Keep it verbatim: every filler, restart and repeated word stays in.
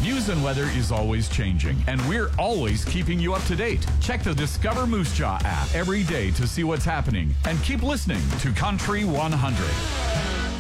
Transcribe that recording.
News and weather is always changing, and we're always keeping you up to date. Check the Discover Moose Jaw app every day to see what's happening, and keep listening to Country one hundred.